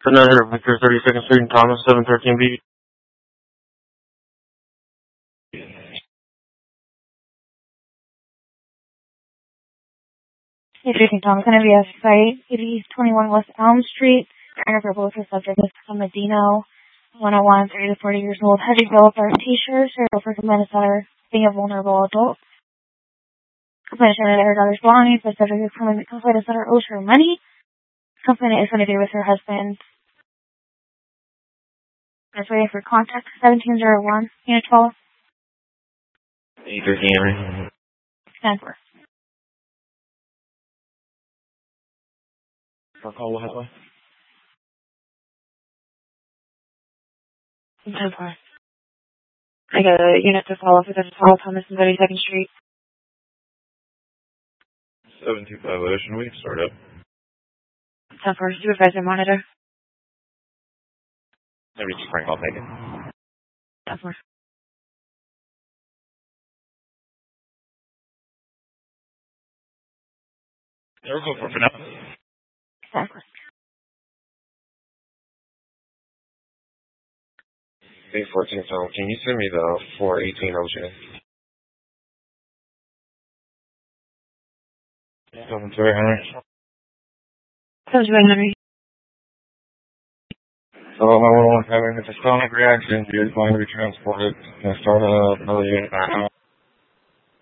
Another Victor 32nd Street and Thomas 713B. Introducing Thomas NVS site, 8021 West Elm Street. Interview both the subject is Medino, 101, 30 to 40 years old, heavy build, dark t-shirt, for complainant center, being a vulnerable adult. Complainant center her daughter's belongings, but subject is complainant center owes her money. Complainant is going to be with her husband. That's waiting for contact, 1701, unit 12. 813 Henry. Stand for. For call, what happened? Stand for. I got a unit to follow for the Thomas and 32nd Street. 725 Ocean Week, start up. Stand for. Supervisor monitor. Every spring, I'll take it. Stand for. We'll go for now. Stand for. 814, so can you send me the 418 Ocean? 728 Henry. 728 Henry. So my little one's having a systemic reaction. He is going to be transported and start another unit back out.